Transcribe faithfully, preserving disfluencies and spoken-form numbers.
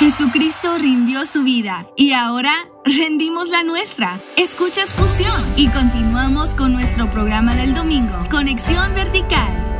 Jesucristo rindió su vida y ahora rendimos la nuestra. Escuchas Fusión y continuamos con nuestro programa del domingo, Conexión Vertical.